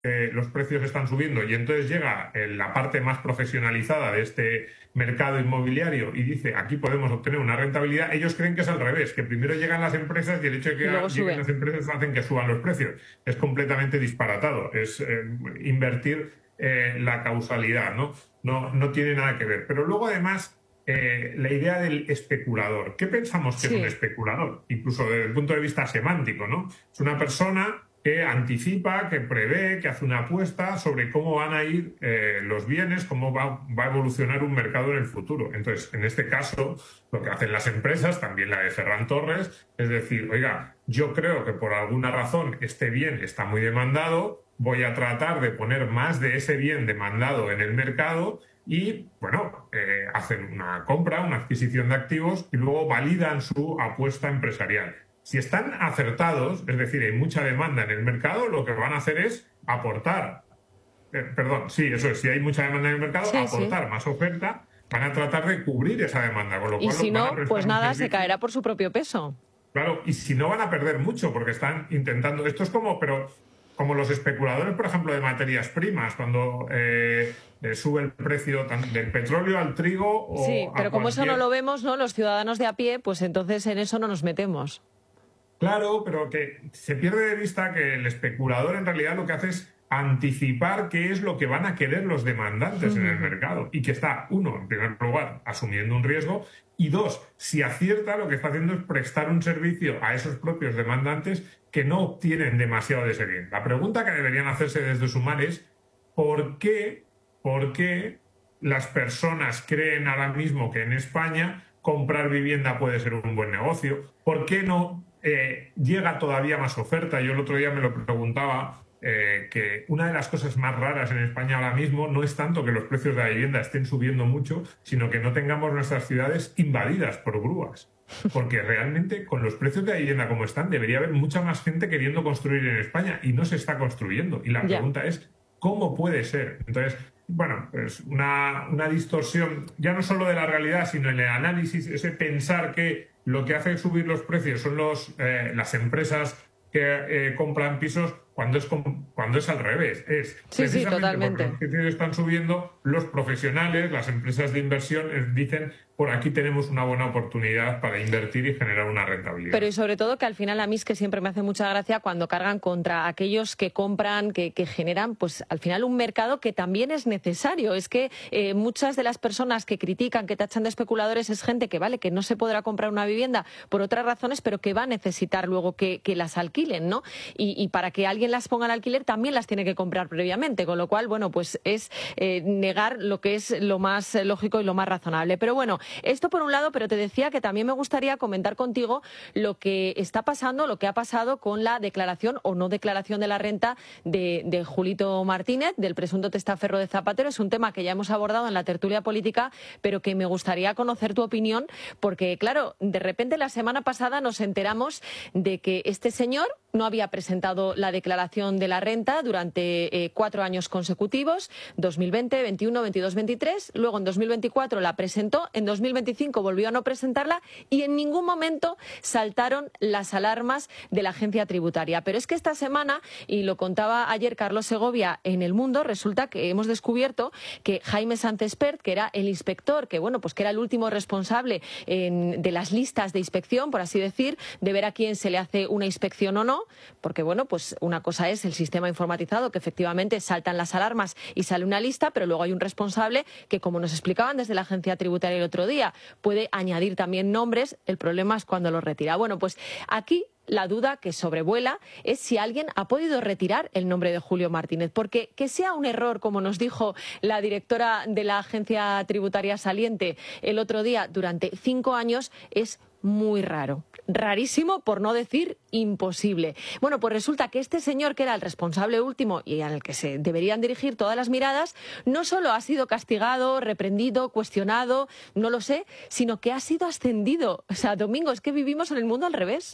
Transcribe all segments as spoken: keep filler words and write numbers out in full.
eh, los precios están subiendo y entonces llega eh, la parte más profesionalizada de este mercado inmobiliario y dice aquí podemos obtener una rentabilidad, ellos creen que es al revés, que primero llegan las empresas y el hecho de que Y luego lleguen suben. las empresas hacen que suban los precios. Es completamente disparatado, es eh, invertir eh, la causalidad, ¿no? No, no tiene nada que ver. Pero luego además eh, la idea del especulador. ¿Qué pensamos que Sí. es un especulador? Incluso desde el punto de vista semántico, ¿no? Es una persona que anticipa, que prevé, que hace una apuesta sobre cómo van a ir eh, los bienes, cómo va, va a evolucionar un mercado en el futuro. Entonces, en este caso, lo que hacen las empresas, también la de Ferran Torres, es decir, oiga, yo creo que por alguna razón este bien está muy demandado, voy a tratar de poner más de ese bien demandado en el mercado y, bueno, eh, hacen una compra, una adquisición de activos y luego validan su apuesta empresarial. Si están acertados, es decir, hay mucha demanda en el mercado, lo que van a hacer es aportar, eh, perdón, sí, eso es, si hay mucha demanda en el mercado, Sí, aportar sí. más oferta, van a tratar de cubrir esa demanda, con lo Y cual si van a no, prestar pues un nada, se servicio. caerá por su propio peso. Claro, y si no van a perder mucho, porque están intentando, esto es como, pero como los especuladores, por ejemplo, de materias primas, cuando eh, eh, sube el precio tan- del petróleo al trigo o Sí, a pero como eso no cualquier... lo vemos, ¿no? Los ciudadanos de a pie, pues entonces en eso no nos metemos. Claro, pero que se pierde de vista que el especulador en realidad lo que hace es anticipar qué es lo que van a querer los demandantes en el mercado y que está, uno, en primer lugar, asumiendo un riesgo y dos, si acierta, lo que está haciendo es prestar un servicio a esos propios demandantes que no obtienen demasiado de ese bien. La pregunta que deberían hacerse desde Sumar es ¿por qué, por qué las personas creen ahora mismo que en España comprar vivienda puede ser un buen negocio? ¿Por qué no eh, llega todavía más oferta? Yo el otro día me lo preguntaba, eh, que una de las cosas más raras en España ahora mismo no es tanto que los precios de la vivienda estén subiendo mucho, sino que no tengamos nuestras ciudades invadidas por grúas. Porque realmente con los precios de la vivienda como están debería haber mucha más gente queriendo construir en España y no se está construyendo. Y la Ya. pregunta es, ¿cómo puede ser? Entonces, bueno, pues una, una distorsión ya no solo de la realidad, sino en el análisis, ese pensar que lo que hace subir los precios son los, eh, las empresas que eh, compran pisos cuando es, cuando es al revés. Es Sí, sí, precisamente porque totalmente. los precios están subiendo, los profesionales, las empresas de inversión eh, dicen por aquí tenemos una buena oportunidad para invertir y generar una rentabilidad. Pero y sobre todo que al final a mí es que siempre me hace mucha gracia cuando cargan contra aquellos que compran, que, que generan, pues al final un mercado que también es necesario. Es que eh, muchas de las personas que critican, que tachan de especuladores, es gente que vale, que no se podrá comprar una vivienda por otras razones, pero que va a necesitar luego que, que las alquilen, ¿no? Y, y para que alguien las ponga en alquiler también las tiene que comprar previamente, con lo cual, bueno, pues es eh, negar lo que es lo más lógico y lo más razonable. Pero bueno, esto por un lado, pero te decía que también me gustaría comentar contigo lo que está pasando, lo que ha pasado con la declaración o no declaración de la renta de, de Julito Martínez, del presunto testaferro de Zapatero. Es un tema que ya hemos abordado en la tertulia política, pero que me gustaría conocer tu opinión, porque claro, de repente la semana pasada nos enteramos de que este señor no había presentado la declaración de la renta durante eh, cuatro años consecutivos, dos mil veinte, veintiuno, veintidós, veintitrés, luego en dos mil veinticuatro la presentó, en dos mil veinticinco volvió a no presentarla y en ningún momento saltaron las alarmas de la agencia tributaria. Pero es que esta semana, y lo contaba ayer Carlos Segovia en El Mundo, resulta que hemos descubierto que Jaime Sánchez-Pert, que era el inspector, que bueno, pues que era el último responsable en, de las listas de inspección, por así decir, de ver a quién se le hace una inspección o no, porque bueno, pues una cosa es el sistema informatizado, que efectivamente saltan las alarmas y sale una lista, pero luego hay un responsable que, como nos explicaban desde la agencia tributaria el otro día, puede añadir también nombres. El problema es cuando los retira. Bueno, pues aquí la duda que sobrevuela es si alguien ha podido retirar el nombre de Julio Martínez, porque que sea un error, como nos dijo la directora de la agencia tributaria saliente el otro día, durante cinco años, es muy raro, rarísimo, por no decir imposible. Bueno, pues resulta que este señor, que era el responsable último y al que se deberían dirigir todas las miradas, no solo ha sido castigado, reprendido, cuestionado, no lo sé, sino que ha sido ascendido. O sea, Domingo, es que vivimos en el mundo al revés.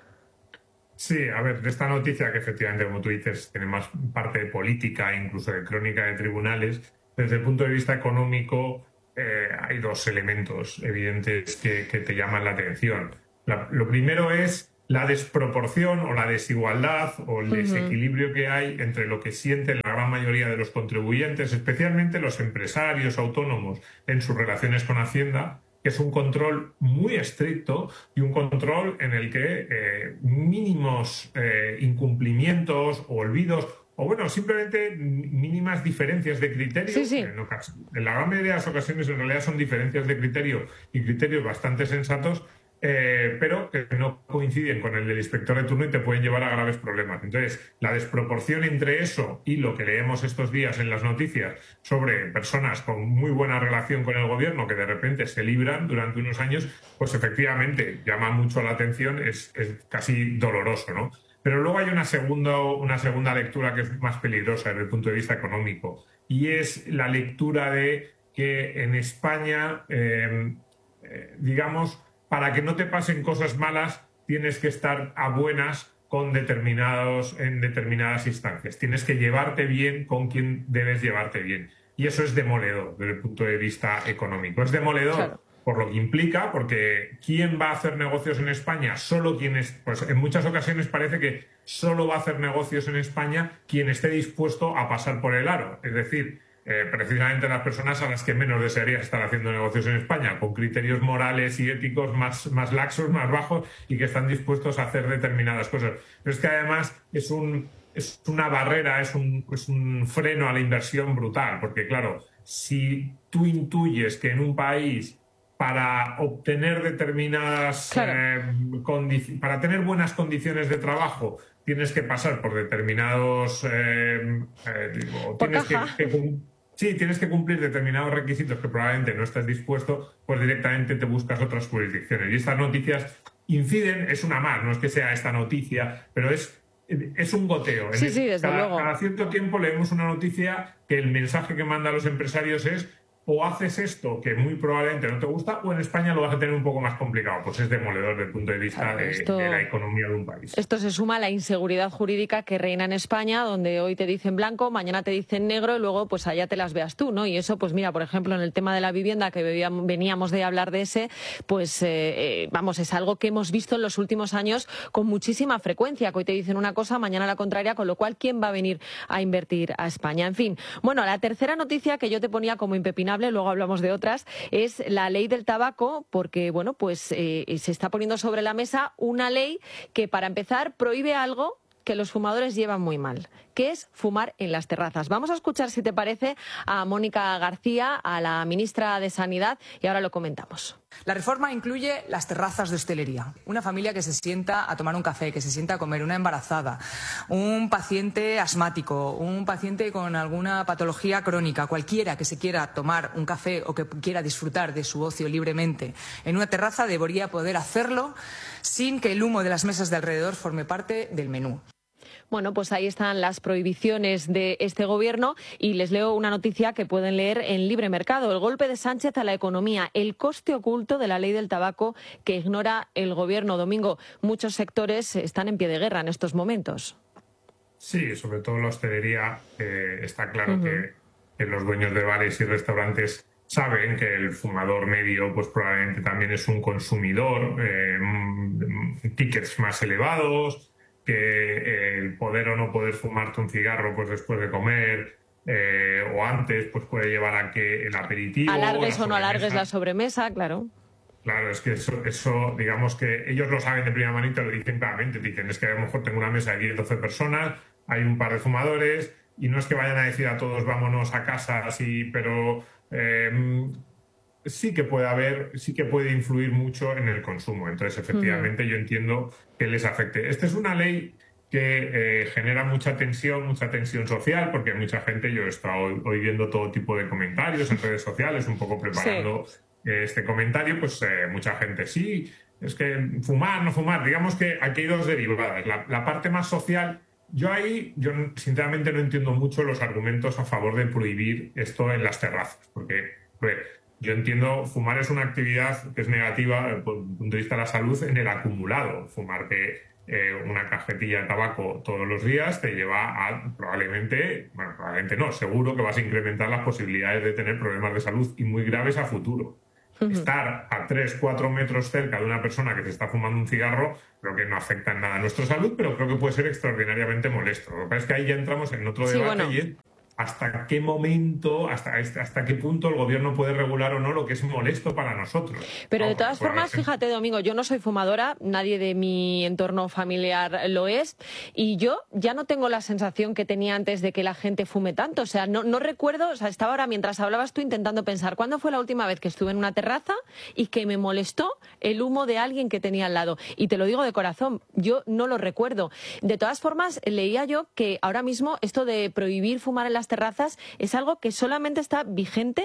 Sí, a ver, de esta noticia que efectivamente, como tú dices, tiene más parte de política, incluso de crónica de tribunales, desde el punto de vista económico eh, hay dos elementos evidentes que, que te llaman la atención. La, lo primero es la desproporción o la desigualdad o el desequilibrio uh-huh. que hay entre lo que sienten la gran mayoría de los contribuyentes, especialmente los empresarios autónomos en sus relaciones con Hacienda, que es un control muy estricto y un control en el que eh, mínimos eh, incumplimientos o olvidos o, bueno, simplemente mínimas diferencias de criterio. Sí, sí. En, en la gran mayoría de las ocasiones, en realidad, son diferencias de criterio y criterios bastante sensatos, eh, pero que no coinciden con el del inspector de turno y te pueden llevar a graves problemas. Entonces, la desproporción entre eso y lo que leemos estos días en las noticias sobre personas con muy buena relación con el gobierno que de repente se libran durante unos años, pues efectivamente llama mucho la atención, es, es casi doloroso, ¿no? Pero luego hay una segunda, una segunda lectura que es más peligrosa desde el punto de vista económico, y es la lectura de que en España, eh, eh, digamos, para que no te pasen cosas malas, tienes que estar a buenas con determinados, en determinadas instancias. Tienes que llevarte bien con quien debes llevarte bien. Y eso es demoledor desde el punto de vista económico. Es demoledor. Claro. Por lo que implica, porque ¿quién va a hacer negocios en España? Solo quienes, pues en muchas ocasiones parece que solo va a hacer negocios en España quien esté dispuesto a pasar por el aro. Es decir, eh, precisamente las personas a las que menos desearías estar haciendo negocios en España, con criterios morales y éticos más, más laxos, más bajos, y que están dispuestos a hacer determinadas cosas. Pero es que además es un, es una barrera, es un, es un freno a la inversión brutal, porque claro, si tú intuyes que en un país para obtener determinadas claro. eh, para tener buenas condiciones de trabajo tienes que pasar por determinados eh, eh, digo, por tienes que, que sí tienes que cumplir determinados requisitos que probablemente no estás dispuesto, pues directamente te buscas otras jurisdicciones. Y estas noticias inciden, es una más, no es que sea esta noticia, pero es es un goteo. Sí, sí, desde cada, luego. cada cierto tiempo leemos una noticia que el mensaje que manda a los empresarios es: o haces esto que muy probablemente no te gusta, o en España lo vas a tener un poco más complicado. Pues es demoledor desde el punto de vista claro, de, esto, de la economía de un país. Esto se suma a la inseguridad jurídica que reina en España, donde hoy te dicen blanco, mañana te dicen negro y luego pues allá te las veas tú, ¿no? Y eso, pues mira, por ejemplo, en el tema de la vivienda, que veníamos de hablar de ese, pues eh, eh, vamos, es algo que hemos visto en los últimos años con muchísima frecuencia, que hoy te dicen una cosa, mañana la contraria, con lo cual, ¿quién va a venir a invertir a España? En fin, bueno, la tercera noticia que yo te ponía como impepinable, luego hablamos de otras, es la ley del tabaco, porque bueno, pues eh, se está poniendo sobre la mesa una ley que, para empezar, prohíbe algo que los fumadores llevan muy mal, que es fumar en las terrazas. Vamos a escuchar, si te parece, a Mónica García, a la ministra de Sanidad, y ahora lo comentamos. La reforma incluye las terrazas de hostelería. Una familia que se sienta a tomar un café, que se sienta a comer, una embarazada, un paciente asmático, un paciente con alguna patología crónica, cualquiera que se quiera tomar un café o que quiera disfrutar de su ocio libremente en una terraza debería poder hacerlo sin que el humo de las mesas de alrededor forme parte del menú. Bueno, pues ahí están las prohibiciones de este gobierno, y les leo una noticia que pueden leer en Libre Mercado. El golpe de Sánchez a la economía, el coste oculto de la ley del tabaco que ignora el gobierno. Domingo, muchos sectores están en pie de guerra en estos momentos. Sí, sobre todo la hostelería. Eh, está claro uh-huh. que, que los dueños de bares y restaurantes saben que el fumador medio pues probablemente también es un consumidor, eh, tickets más elevados, que el poder o no poder fumarte un cigarro pues después de comer eh, o antes pues puede llevar a que el aperitivo... Alargues o no alargues la sobremesa, claro. Claro, es que eso, eso, digamos que ellos lo saben de primera mano y te lo dicen claramente. Te dicen, es que a lo mejor tengo una mesa de diez, doce personas, hay un par de fumadores, y no es que vayan a decir a todos vámonos a casa, así, pero... Eh, sí que puede haber, sí que puede influir mucho en el consumo. Entonces, efectivamente, uh-huh. yo entiendo que les afecte. Esta es una ley que eh, genera mucha tensión, mucha tensión social, porque mucha gente, yo he estado hoy, hoy viendo todo tipo de comentarios en redes sociales, un poco preparando sí. eh, este comentario, pues eh, mucha gente, sí, es que fumar, no fumar, digamos que aquí hay dos derivadas. La, la parte más social, yo ahí, yo sinceramente no entiendo mucho los argumentos a favor de prohibir esto en las terrazas, porque... pues, yo entiendo, fumar es una actividad que es negativa desde el punto de vista de la salud en el acumulado. Fumarte eh, una cajetilla de tabaco todos los días te lleva a probablemente, bueno, probablemente no, seguro que vas a incrementar las posibilidades de tener problemas de salud y muy graves a futuro. Estar a tres, cuatro metros cerca de una persona que se está fumando un cigarro, creo que no afecta en nada a nuestra salud, pero creo que puede ser extraordinariamente molesto. Lo que pasa es que ahí ya entramos en otro Sí, debate bueno. y es hasta qué momento, hasta, hasta qué punto el gobierno puede regular o no lo que es molesto para nosotros. Pero de Vamos, todas por formas, ejemplo. fíjate, Domingo, yo no soy fumadora, nadie de mi entorno familiar lo es, y yo ya no tengo la sensación que tenía antes de que la gente fume tanto. O sea, no, no recuerdo, o sea, estaba ahora mientras hablabas tú intentando pensar cuándo fue la última vez que estuve en una terraza y que me molestó el humo de alguien que tenía al lado. Y te lo digo de corazón, yo no lo recuerdo. De todas formas, leía yo que ahora mismo esto de prohibir fumar en las terrazas es algo que solamente está vigente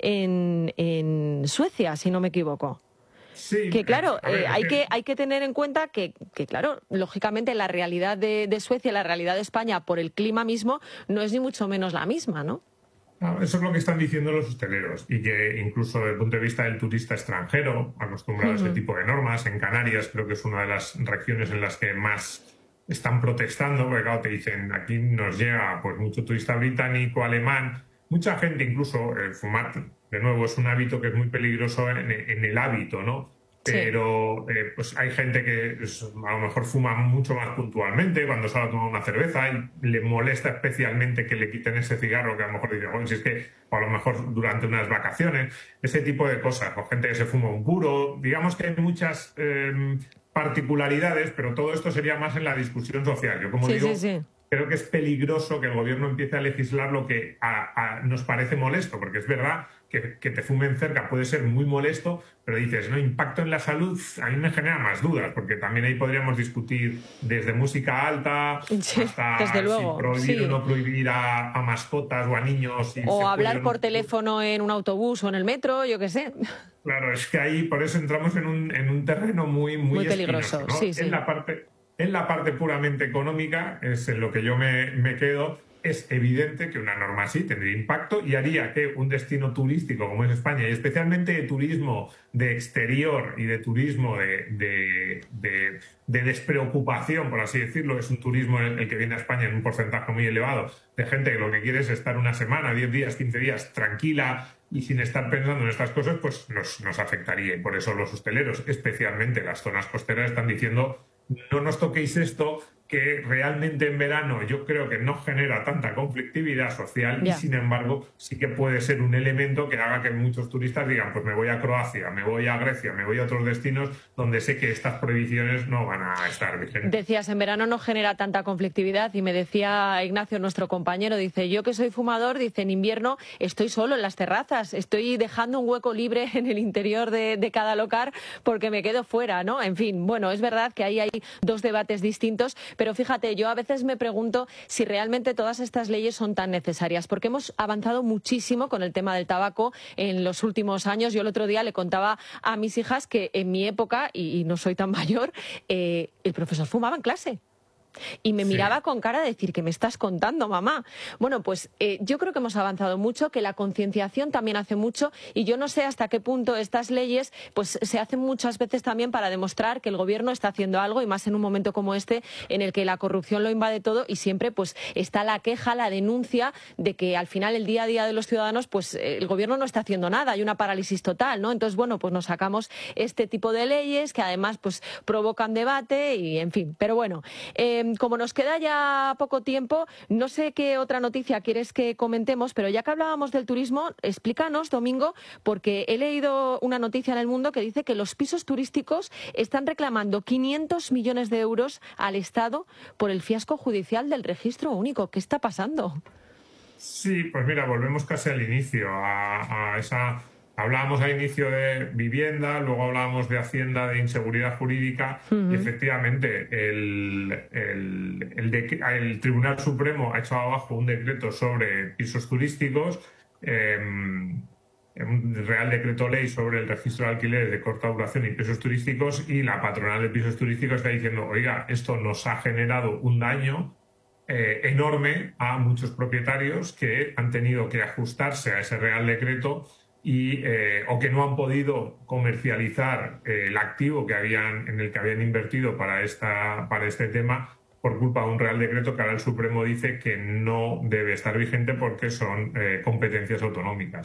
en, en Suecia, si no me equivoco. Sí, Que claro, a ver, eh, es hay que- que hay que tener en cuenta que, que claro, lógicamente la realidad de, de Suecia, la realidad de España por el clima mismo no es ni mucho menos la misma, ¿no? Ah, Eso es lo que están diciendo los hosteleros y que incluso desde el punto de vista del turista extranjero, acostumbrado a este tipo de normas, en Canarias creo que es una de las regiones en las que más están protestando, porque claro, te dicen, aquí nos llega pues mucho turista británico, alemán, mucha gente incluso, el fumar, de nuevo, es un hábito que es muy peligroso en, en el hábito, ¿no? Sí. Pero eh, pues hay gente que es- a lo mejor fuma mucho más puntualmente cuando sale a tomar una cerveza y le molesta especialmente que le quiten ese cigarro que a lo mejor dice, bueno, si es que o a lo mejor durante unas vacaciones, ese tipo de cosas, o gente que se fuma un puro, digamos que hay muchas eh, particularidades, pero todo esto sería más en la discusión social. Yo como Sí, digo, sí, sí. creo que es peligroso que el gobierno empiece a legislar lo que a- a- nos parece molesto, porque es verdad que, que te fumen cerca puede ser muy molesto, pero dices, no, impacto en la salud, a mí me genera más dudas, porque también ahí podríamos discutir desde música alta Sí, hasta desde luego, si prohibir sí. o no prohibir a, a mascotas o a niños. Si se O puede hablar o no. por teléfono en un autobús o en el metro, yo qué sé. Claro, es que ahí por eso entramos en un, en un terreno muy, muy, Muy peligroso, espinoso, ¿no? sí, sí. En la parte, en la parte puramente económica, es en lo que yo me, me quedo, es evidente que una norma así tendría impacto y haría que un destino turístico como es España, y especialmente de turismo de exterior y de turismo de, de, de- de despreocupación, por así decirlo, es un turismo el, el que viene a España en un porcentaje muy elevado de gente que lo que quiere es estar una semana, diez días, quince días tranquila y sin estar pensando en estas cosas, pues nos, nos afectaría. Y por eso los hosteleros, especialmente las zonas costeras, están diciendo no nos toquéis esto, que realmente en verano yo creo que no genera tanta conflictividad social Ya. y sin embargo sí que puede ser un elemento que haga que muchos turistas digan pues me voy a Croacia, me voy a Grecia, me voy a otros destinos donde sé que estas prohibiciones no van a estar vigentes. Decías, en verano no genera tanta conflictividad y me decía Ignacio, nuestro compañero, dice, yo que soy fumador, dice, en invierno estoy solo en las terrazas, estoy dejando un hueco libre en el interior de, de cada local porque me quedo fuera, ¿no? En fin, bueno, es verdad que ahí hay dos debates distintos, pero fíjate, yo a veces me pregunto si realmente todas estas leyes son tan necesarias, porque hemos avanzado muchísimo con el tema del tabaco en los últimos años. Yo el otro día le contaba a mis hijas que en mi época, y, y no soy tan mayor, eh, el profesor fumaba en clase. Y me Sí. miraba con cara de decir, ¿qué me estás contando, mamá? Bueno, pues eh, yo creo que hemos avanzado mucho, que la concienciación también hace mucho y yo no sé hasta qué punto estas leyes pues se hacen muchas veces también para demostrar que el gobierno está haciendo algo y más en un momento como este en el que la corrupción lo invade todo y siempre pues está la queja, la denuncia de que al final el día a día de los ciudadanos pues eh, el gobierno no está haciendo nada, hay una parálisis total, ¿no? Entonces, bueno, pues nos sacamos este tipo de leyes que además pues provocan debate y en fin, pero bueno, eh, como nos queda ya poco tiempo, no sé qué otra noticia quieres que comentemos, pero ya que hablábamos del turismo, explícanos, Domingo, porque he leído una noticia en El Mundo que dice que los pisos turísticos están reclamando quinientos millones de euros al Estado por el fiasco judicial del registro único. ¿Qué está pasando? Sí, pues mira, volvemos casi al inicio, a, a esa... Hablábamos al inicio de vivienda, luego hablábamos de Hacienda, de inseguridad jurídica, uh-huh. y efectivamente el, el, el, de, el Tribunal Supremo ha echado abajo un decreto sobre pisos turísticos, eh, un Real Decreto Ley sobre el registro de alquileres de corta duración y pisos turísticos, y la patronal de pisos turísticos está diciendo, oiga, esto nos ha generado un daño eh, enorme a muchos propietarios que han tenido que ajustarse a ese Real Decreto y eh, o que no han podido comercializar eh, el activo que habían en el que habían invertido para esta para este tema por culpa de un Real Decreto que ahora el Supremo dice que no debe estar vigente porque son eh, competencias autonómicas.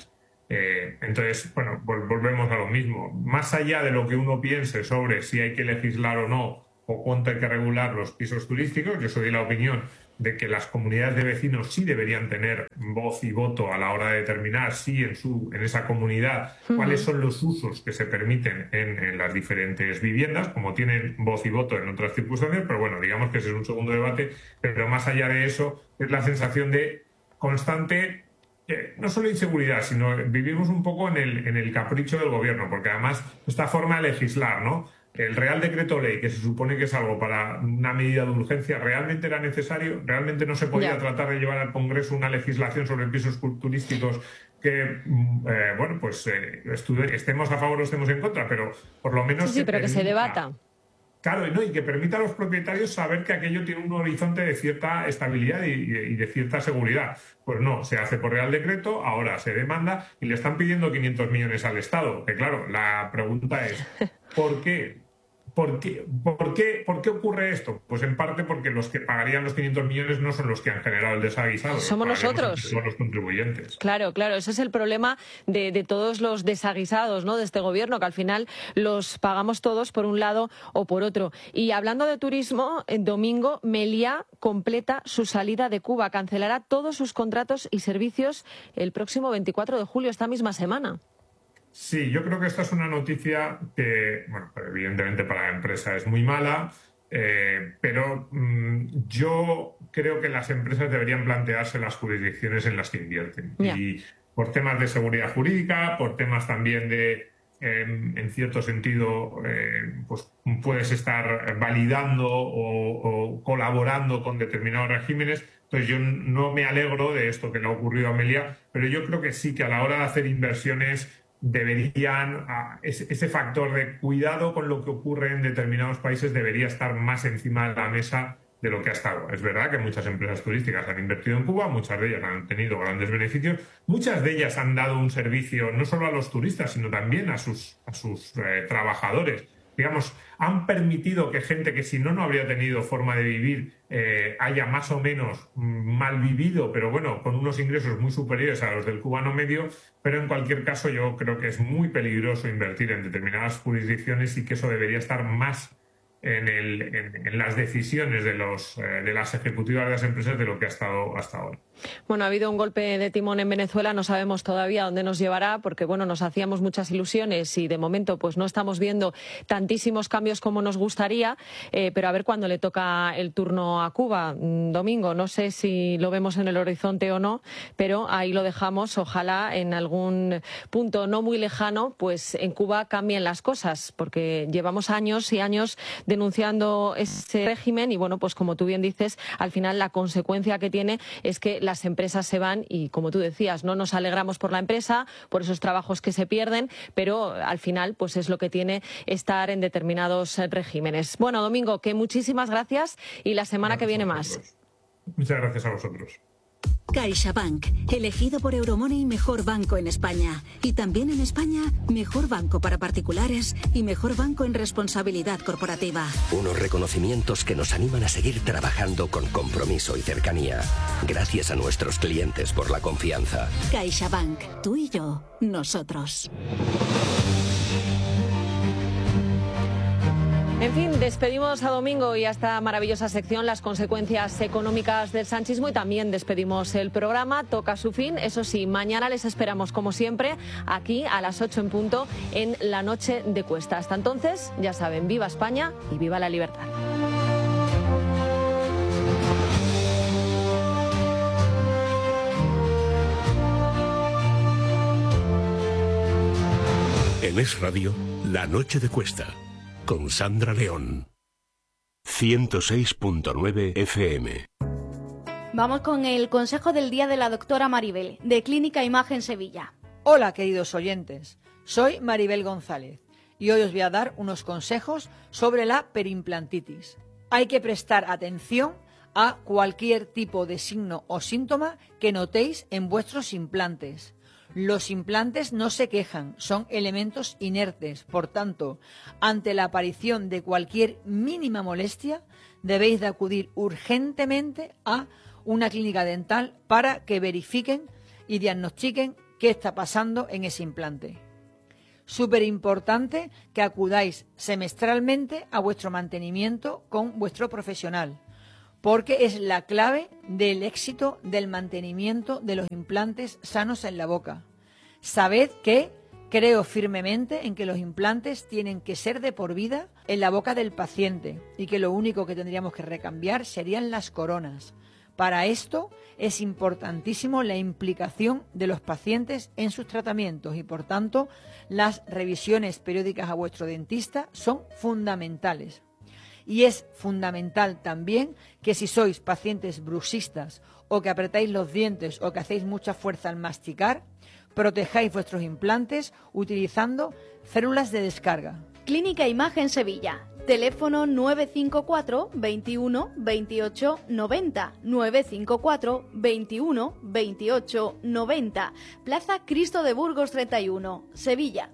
Eh, entonces, bueno, vol- volvemos a lo mismo. Más allá de lo que uno piense sobre si hay que legislar o no, o cuánto hay que regular los pisos turísticos, yo soy de la opinión de que las comunidades de vecinos sí deberían tener voz y voto a la hora de determinar si en, su, en esa comunidad uh-huh. cuáles son los usos que se permiten en, en las diferentes viviendas, como tienen voz y voto en otras circunstancias, pero bueno, digamos que ese es un segundo debate, pero más allá de eso es la sensación de constante, eh, no solo inseguridad, sino vivimos un poco en el, en el capricho del gobierno, porque además esta forma de legislar, ¿no? El Real Decreto Ley, que se supone que es algo para una medida de urgencia, ¿realmente era necesario? ¿Realmente no se podía yeah. tratar de llevar al Congreso una legislación sobre pisos turísticos que, eh, bueno, pues eh, estemos a favor o estemos en contra, pero por lo menos... Sí, sí, pero permita, que se debata. Claro, ¿no? Y que permita a los propietarios saber que aquello tiene un horizonte de cierta estabilidad y, y de cierta seguridad. Pues no, se hace por Real Decreto, ahora se demanda y le están pidiendo quinientos millones al Estado. Que claro, la pregunta es, ¿por qué? ¿Por qué, por, qué, ¿Por qué ocurre esto? Pues en parte porque los que pagarían los quinientos millones no son los que han generado el desaguisado. Somos nosotros. Son los contribuyentes. Claro, claro. Ese es el problema de, de todos los desaguisados, ¿no? De este gobierno, que al final los pagamos todos por un lado o por otro. Y hablando de turismo, el domingo Meliá completa su salida de Cuba. Cancelará todos sus contratos y servicios el próximo veinticuatro de julio, esta misma semana. Sí, yo creo que esta es una noticia que, bueno, evidentemente para la empresa es muy mala, eh, pero mmm, yo creo que las empresas deberían plantearse las jurisdicciones en las que invierten. Yeah. Y por temas de seguridad jurídica, por temas también de, eh, en cierto sentido, eh, pues puedes estar validando o, o colaborando con determinados regímenes. Entonces yo no me alegro de esto que le ha ocurrido a Meliá, pero yo creo que sí que a la hora de hacer inversiones deberían, ese factor de cuidado con lo que ocurre en determinados países debería estar más encima de la mesa de lo que ha estado. Es verdad que muchas empresas turísticas han invertido en Cuba, muchas de ellas han tenido grandes beneficios, muchas de ellas han dado un servicio no solo a los turistas, sino también a sus, a sus eh, trabajadores. Digamos, han permitido que gente que si no, no habría tenido forma de vivir eh, haya más o menos mal vivido, pero bueno, con unos ingresos muy superiores a los del cubano medio, pero en cualquier caso yo creo que es muy peligroso invertir en determinadas jurisdicciones y que eso debería estar más en, el, en, en las decisiones de, los, eh, de las ejecutivas de las empresas de lo que ha estado hasta ahora. Bueno, ha habido un golpe de timón en Venezuela, no sabemos todavía dónde nos llevará, porque bueno, nos hacíamos muchas ilusiones y de momento pues no estamos viendo tantísimos cambios como nos gustaría, eh, pero a ver cuándo le toca el turno a Cuba. Domingo, no sé si lo vemos en el horizonte o no, pero ahí lo dejamos. Ojalá en algún punto no muy lejano, pues en Cuba cambien las cosas, porque llevamos años y años denunciando ese régimen y bueno, pues como tú bien dices, al final la consecuencia que tiene es que las empresas se van y, como tú decías, no nos alegramos por la empresa, por esos trabajos que se pierden, pero al final pues es lo que tiene estar en determinados regímenes. Bueno, Domingo, que muchísimas gracias y la semana gracias que viene más. Muchas gracias a vosotros. CaixaBank, elegido por Euromoney mejor banco en España. Y también en España, mejor banco para particulares y mejor banco en responsabilidad corporativa. Unos reconocimientos que nos animan a seguir trabajando con compromiso y cercanía. Gracias a nuestros clientes por la confianza. CaixaBank, tú y yo, nosotros. En fin, despedimos a Domingo y a esta maravillosa sección, las consecuencias económicas del sanchismo, y también despedimos el programa. Toca su fin. Eso sí, mañana les esperamos, como siempre, aquí a las ocho en punto en La Noche de Cuesta. Hasta entonces, ya saben, viva España y viva la libertad. En Es Radio, La Noche de Cuesta, con Sandra León. ciento seis punto nueve F M. Vamos con el consejo del día de la doctora Maribel, de Clínica Imagen Sevilla. Hola, queridos oyentes. Soy Maribel González y hoy os voy a dar unos consejos sobre la perimplantitis. Hay que prestar atención a cualquier tipo de signo o síntoma que notéis en vuestros implantes. Los implantes no se quejan, son elementos inertes. Por tanto, ante la aparición de cualquier mínima molestia, debéis de acudir urgentemente a una clínica dental para que verifiquen y diagnostiquen qué está pasando en ese implante. Súper importante que acudáis semestralmente a vuestro mantenimiento con vuestro profesional, porque es la clave del éxito del mantenimiento de los implantes sanos en la boca. Sabed que creo firmemente en que los implantes tienen que ser de por vida en la boca del paciente y que lo único que tendríamos que recambiar serían las coronas. Para esto es importantísimo la implicación de los pacientes en sus tratamientos y, por tanto, las revisiones periódicas a vuestro dentista son fundamentales. Y es fundamental también que si sois pacientes bruxistas o que apretáis los dientes o que hacéis mucha fuerza al masticar, protejáis vuestros implantes utilizando células de descarga. Clínica Imagen Sevilla. Teléfono nueve cinco cuatro, veintiuno, veintiocho, noventa, nueve cinco cuatro, veintiuno, veintiocho, noventa. Plaza Cristo de Burgos treinta y uno, Sevilla.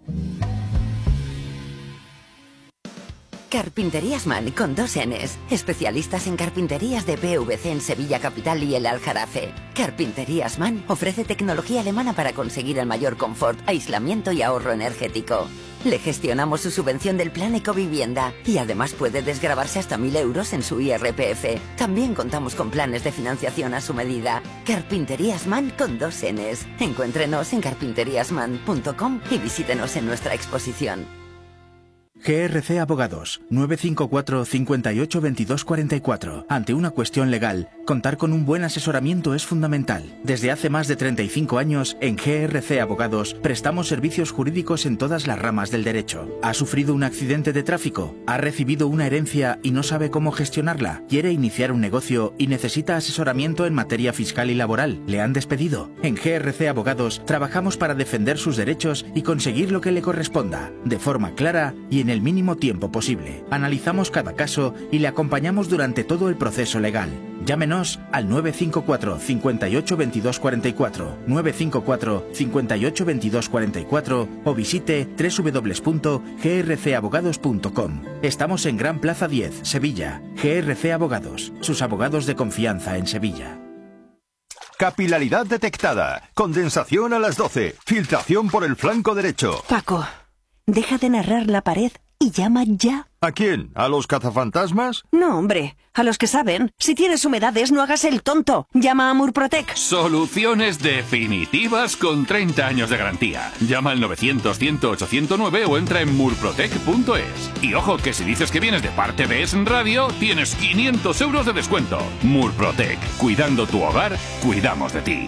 Carpinterías Man con dos Ns. Especialistas en carpinterías de P V C en Sevilla Capital y el Aljarafe. Carpinterías Man ofrece tecnología alemana para conseguir el mayor confort, aislamiento y ahorro energético. Le gestionamos su subvención del plan Ecovivienda y además puede desgravarse hasta mil euros en su I R P F. También contamos con planes de financiación a su medida. Carpinterías Man con dos Ns. Encuéntrenos en carpinterías man punto com y visítenos en nuestra exposición. G R C Abogados, nueve cinco cuatro, cincuenta y ocho, veintidós cuarenta y cuatro. Ante una cuestión legal, contar con un buen asesoramiento es fundamental. Desde hace más de treinta y cinco años, en G R C Abogados, prestamos servicios jurídicos en todas las ramas del derecho. ¿Ha sufrido un accidente de tráfico? ¿Ha recibido una herencia y no sabe cómo gestionarla? ¿Quiere iniciar un negocio y necesita asesoramiento en materia fiscal y laboral? ¿Le han despedido? En G R C Abogados, trabajamos para defender sus derechos y conseguir lo que le corresponda, de forma clara y en el mínimo tiempo posible. Analizamos cada caso y le acompañamos durante todo el proceso legal. Llámenos al nueve cinco cuatro, cincuenta y ocho, veintidós cuarenta y cuatro, nueve cinco cuatro, cincuenta y ocho, veintidós cuarenta y cuatro o visite doble u doble u doble u punto g r c abogados punto com. Estamos en Gran Plaza diez, Sevilla. G R C Abogados, sus abogados de confianza en Sevilla. Capilaridad detectada. Condensación a las doce. Filtración por el flanco derecho. Paco, deja de narrar la pared y llama ya. ¿A quién? ¿A los cazafantasmas? No, hombre, a los que saben. Si tienes humedades, no hagas el tonto. Llama a Murprotec. Soluciones definitivas con treinta años de garantía. Llama al novecientos, cien, ocho cero nueve o entra en murprotec punto es. Y ojo, que si dices que vienes de parte de Es Radio, tienes quinientos euros de descuento. Murprotec. Cuidando tu hogar, cuidamos de ti.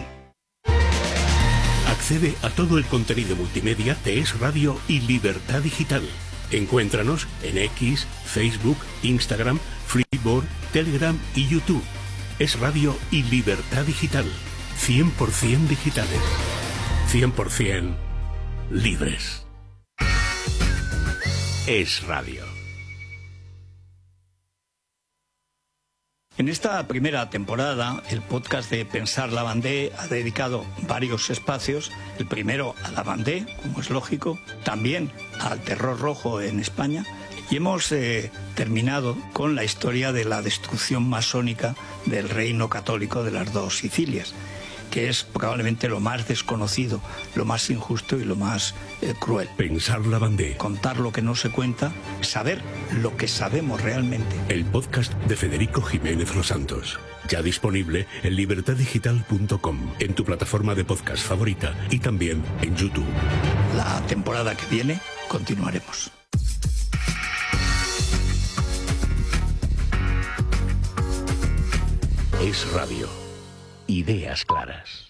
Accede a todo el contenido multimedia de Es Radio y Libertad Digital. Encuéntranos en X, Facebook, Instagram, Freeboard, Telegram y YouTube. Es Radio y Libertad Digital. cien por ciento digitales. cien por ciento libres. Es Radio. En esta primera temporada, el podcast de Pensar Lavandé ha dedicado varios espacios. El primero a Lavandé, como es lógico, también al terror rojo en España. Y hemos eh, terminado con la historia de la destrucción masónica del reino católico de las dos Sicilias, que es probablemente lo más desconocido, lo más injusto y lo más eh, cruel. Pensar Lavandé. Contar lo que no se cuenta, saber lo que sabemos realmente. El podcast de Federico Jiménez Los Santos. Ya disponible en libertad digital punto com, en tu plataforma de podcast favorita y también en YouTube. La temporada que viene continuaremos. Es Radio. Ideas claras.